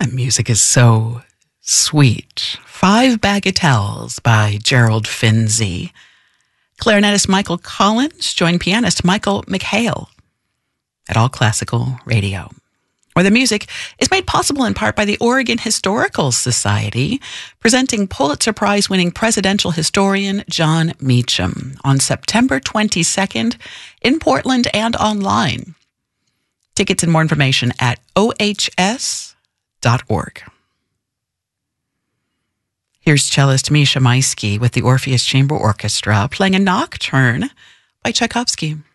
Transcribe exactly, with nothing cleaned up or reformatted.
That music is so sweet. Five Bagatelles by Gerald Finzi. Clarinetist Michael Collins joined pianist Michael McHale at All Classical Radio, where the music is made possible in part by the Oregon Historical Society, presenting Pulitzer Prize-winning presidential historian Jon Meacham on September twenty-second in Portland and online. Tickets and more information at O H S dot org. Here's cellist Misha Maisky with the Orpheus Chamber Orchestra playing a nocturne by Tchaikovsky.